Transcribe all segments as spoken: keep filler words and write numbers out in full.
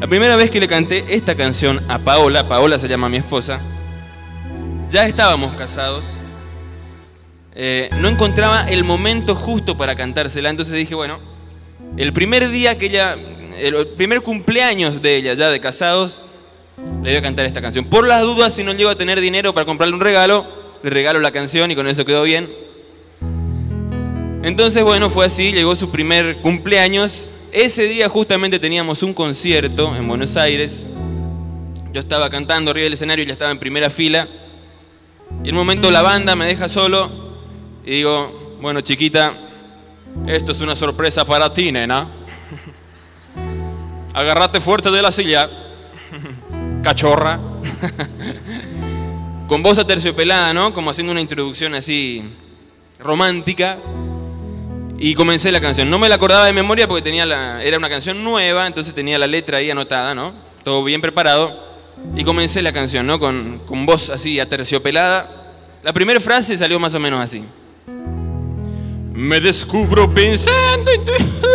La primera vez que le canté esta canción a Paola, Paola se llama mi esposa, ya estábamos casados, eh, no encontraba el momento justo para cantársela, entonces dije, bueno, el primer día que ella, el primer cumpleaños de ella ya de casados, le voy a cantar esta canción. Por las dudas, si no llego a tener dinero para comprarle un regalo, le regalo la canción y con eso quedó bien. Entonces, bueno, fue así, llegó su primer cumpleaños. Ese día justamente teníamos un concierto en Buenos Aires. Yo estaba cantando arriba del escenario y ella estaba en primera fila. Y en un momento la banda me deja solo y digo, bueno, chiquita, esto es una sorpresa para ti, nena. Agarrate fuerte de la silla, cachorra. Con voz aterciopelada, ¿no? Como haciendo una introducción así romántica. Y comencé la canción. No me la acordaba de memoria porque tenía la, era una canción nueva, entonces tenía la letra ahí anotada, ¿no? Todo bien preparado. Y comencé la canción, ¿no? Con, con voz así aterciopelada. La primera frase salió más o menos así. Me descubro pensando en tu...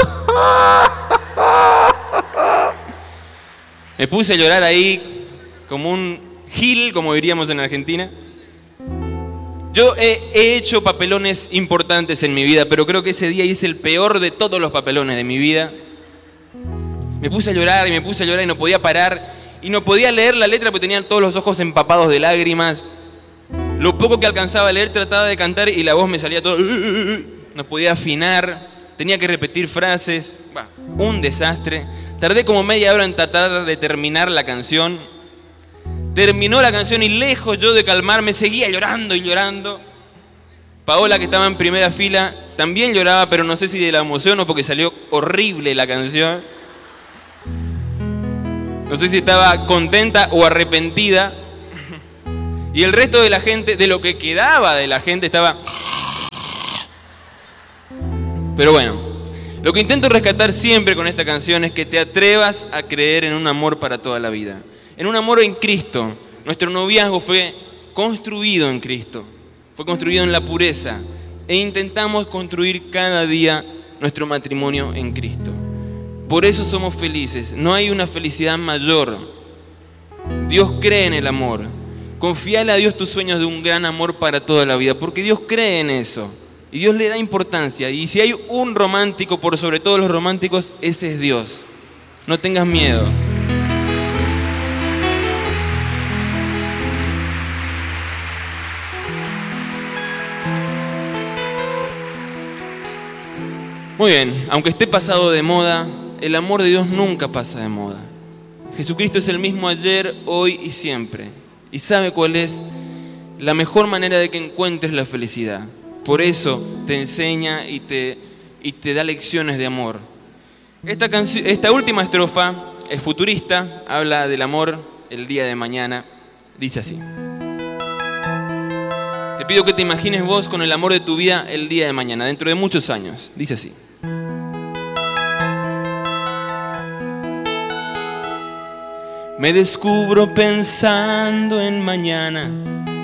Me puse a llorar ahí como un gil, como diríamos en Argentina. Yo he, he hecho papelones importantes en mi vida, pero creo que ese día hice el peor de todos los papelones de mi vida. Me puse a llorar y me puse a llorar y no podía parar. Y no podía leer la letra porque tenían todos los ojos empapados de lágrimas. Lo poco que alcanzaba a leer trataba de cantar y la voz me salía todo... No podía afinar, tenía que repetir frases. Bah, un desastre. Tardé como media hora en tratar de terminar la canción. Terminó la canción y lejos yo de calmarme, seguía llorando y llorando. Paola, que estaba en primera fila, también lloraba, pero no sé si de la emoción o porque salió horrible la canción. No sé si estaba contenta o arrepentida. Y el resto de la gente, de lo que quedaba de la gente, estaba... Pero bueno, lo que intento rescatar siempre con esta canción es que te atrevas a creer en un amor para toda la vida. En un amor en Cristo. Nuestro noviazgo fue construido en Cristo. Fue construido en la pureza. E intentamos construir cada día nuestro matrimonio en Cristo. Por eso somos felices. No hay una felicidad mayor. Dios cree en el amor. Confíale a Dios tus sueños de un gran amor para toda la vida. Porque Dios cree en eso. Y Dios le da importancia. Y si hay un romántico por sobre todos los románticos, ese es Dios. No tengas miedo. Muy bien, aunque esté pasado de moda, el amor de Dios nunca pasa de moda. Jesucristo es el mismo ayer, hoy y siempre. Y sabe cuál es la mejor manera de que encuentres la felicidad. Por eso te enseña y te, y te da lecciones de amor. Esta, canción, esta última estrofa es futurista, habla del amor el día de mañana. Dice así. Te pido que te imagines vos con el amor de tu vida el día de mañana, dentro de muchos años. Dice así. Me descubro pensando en mañana,